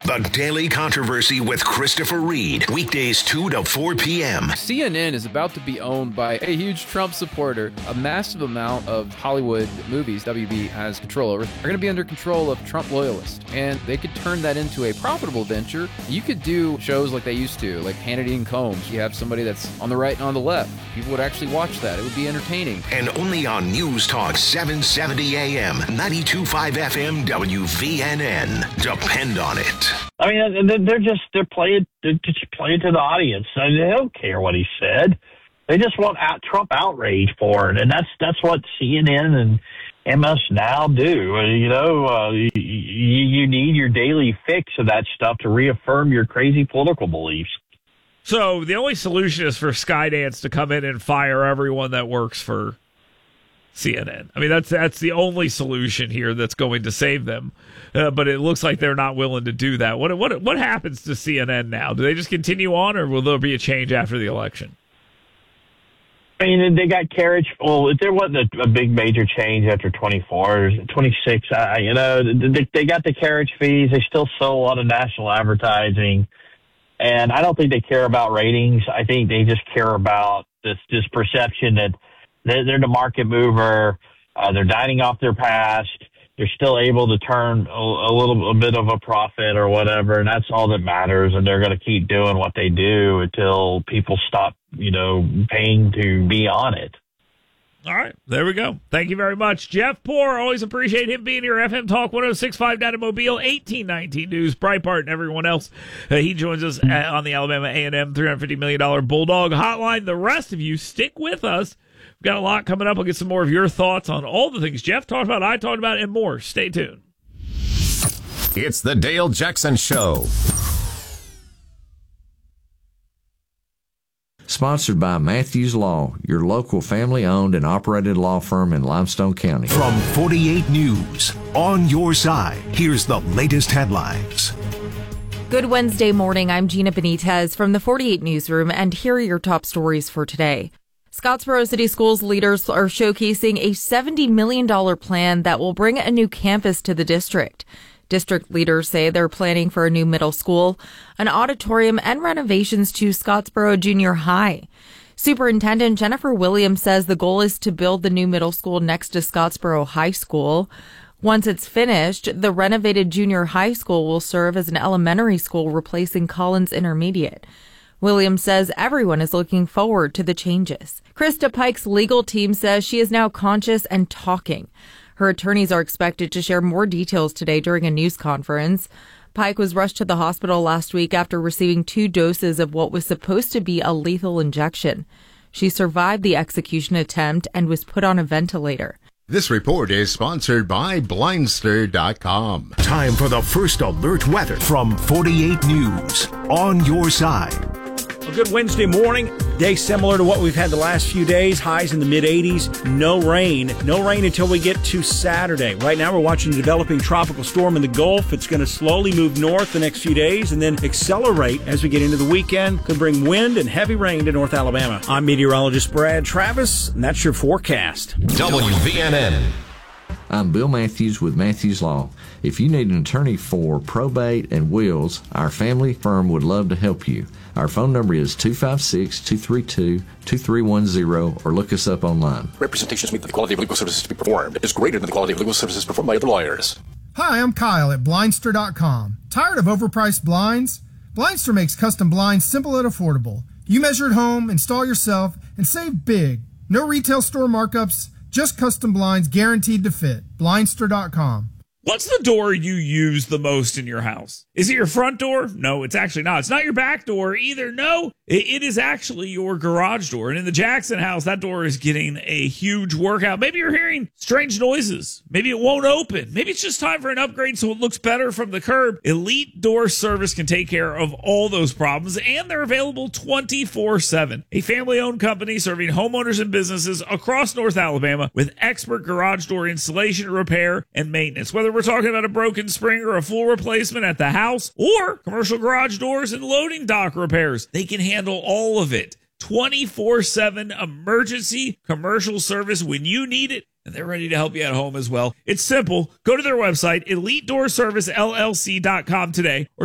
The Daily Controversy with Christopher Reed. Weekdays 2 to 4 p.m. CNN is about to be owned by a huge Trump supporter. A massive amount of Hollywood movies WB has control over are going to be under control of Trump loyalists. And they could turn that into a profitable venture. You could do shows like they used to, like Hannity and Combs. You have somebody that's on the right and on the left. People would actually watch that. It would be entertaining. And only on News Talk 770 AM, 92.5 FM, WVNN. Depend on it. I mean, they're playing to the audience. I mean, they don't care what he said. They just want Trump outrage porn, and that's what CNN and MS Now do. You need your daily fix of that stuff to reaffirm your crazy political beliefs. So the only solution is for Skydance to come in and fire everyone that works for CNN. I mean, that's the only solution here that's going to save them. But it looks like they're not willing to do that. What happens to CNN now? Do they just continue on, or will there be a change after the election? I mean, they got carriage. Well, if there wasn't a big major change after 24, 26, they got the carriage fees. They still sell a lot of national advertising. And I don't think they care about ratings. I think they just care about this perception that they're the market mover. They're dining off their past. They're still able to turn a bit of a profit or whatever, and that's all that matters. And they're going to keep doing what they do until people stop, paying to be on it. All right, there we go. Thank you very much, Jeff Poor. Always appreciate him being here. FM Talk 106.5 down in Mobile, 1819 News, Breitbart, and everyone else. He joins us on the Alabama A&M $350 million Bulldog Hotline. The rest of you, stick with us. We've got a lot coming up. I'll get some more of your thoughts on all the things Jeff talked about, I talked about, and more. Stay tuned. It's the Dale Jackson Show. Sponsored by Matthews Law, your local family-owned and operated law firm in Limestone County. From 48 News, on your side, here's the latest headlines. Good Wednesday morning. I'm Gina Benitez from the 48 Newsroom, and here are your top stories for today. Scottsboro City Schools leaders are showcasing a $70 million plan that will bring a new campus to the district. District leaders say they're planning for a new middle school, an auditorium, and renovations to Scottsboro Junior High. Superintendent Jennifer Williams says the goal is to build the new middle school next to Scottsboro High School. Once it's finished, the renovated junior high school will serve as an elementary school, replacing Collins Intermediate. Williams says everyone is looking forward to the changes. Krista Pike's legal team says she is now conscious and talking. Her attorneys are expected to share more details today during a news conference. Pike was rushed to the hospital last week after receiving 2 doses of what was supposed to be a lethal injection. She survived the execution attempt and was put on a ventilator. This report is sponsored by Blindster.com. Time for the first alert weather from 48 News, on your side. A good Wednesday morning. Day similar to what we've had the last few days. Highs in the mid-80s. No rain. No rain until we get to Saturday. Right now we're watching a developing tropical storm in the Gulf. It's going to slowly move north the next few days and then accelerate as we get into the weekend. Could bring wind and heavy rain to North Alabama. I'm meteorologist Brad Travis, and that's your forecast. WVNN. I'm Bill Matthews with Matthews Law. If you need an attorney for probate and wills, our family firm would love to help you. Our phone number is 256-232-2310 or look us up online. Representations mean that the quality of legal services to be performed is greater than the quality of legal services performed by other lawyers. Hi, I'm Kyle at Blindster.com. Tired of overpriced blinds? Blindster makes custom blinds simple and affordable. You measure at home, install yourself, and save big. No retail store markups, just custom blinds guaranteed to fit. Blindster.com. What's the door you use the most in your house? Is it your front door? No, it's actually not. It's not your back door either. No, it is actually your garage door. And in the Jackson house, that door is getting a huge workout. Maybe you're hearing strange noises. Maybe it won't open. Maybe it's just time for an upgrade so it looks better from the curb. Elite Door Service can take care of all those problems, and they're available 24/7. A family-owned company serving homeowners and businesses across North Alabama with expert garage door installation, repair, and maintenance. Whether we're talking about a broken spring or a full replacement at the house or commercial garage doors and loading dock repairs, they can handle all of it. 24/7 emergency commercial service when you need it, and they're ready to help you at home as well. It's simple. Go to their website, EliteDoorServiceLLC.com today, or